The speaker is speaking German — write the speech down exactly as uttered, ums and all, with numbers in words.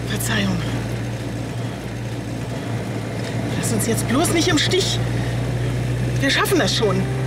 Verzeihung. Lass uns jetzt bloß nicht im Stich. Wir schaffen das schon.